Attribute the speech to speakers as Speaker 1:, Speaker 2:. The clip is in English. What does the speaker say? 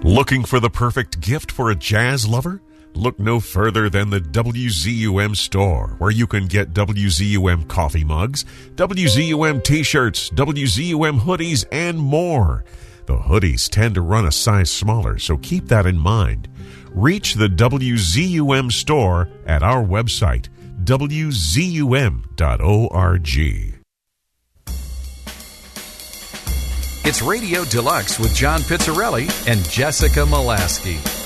Speaker 1: Looking for the perfect gift for a jazz lover? Look no further than the WZUM store, where you can get WZUM coffee mugs, WZUM t-shirts, WZUM hoodies, and more. The hoodies tend to run a size smaller, so keep that in mind. Reach the WZUM store at our website, WZUM.org.
Speaker 2: It's Radio Deluxe with John Pizzarelli and Jessica Molaski.